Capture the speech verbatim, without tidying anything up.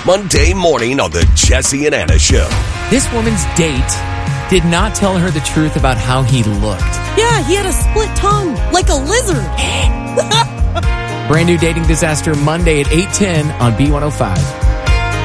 Monday morning on the Jesse and Anna Show. This woman's date did not tell her the truth about how he looked. Yeah, he had a split tongue, like a lizard. Brand new dating disaster Monday at eight ten on B one oh five.